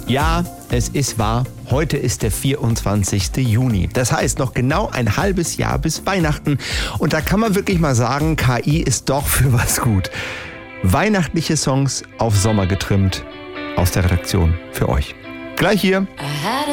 Ja, es ist wahr. Heute ist der 24. Juni. Das heißt, noch genau ein halbes Jahr bis Weihnachten. Und da kann man wirklich mal sagen, KI ist doch für was gut. Weihnachtliche Songs auf Sommer getrimmt aus der Redaktion für euch. Gleich hier.